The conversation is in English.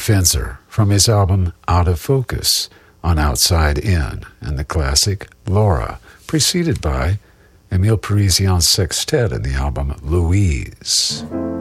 Fencer from his album Out of Focus on Outside In, and the classic Laura, preceded by Emile Parisien's sextet in the album Louise.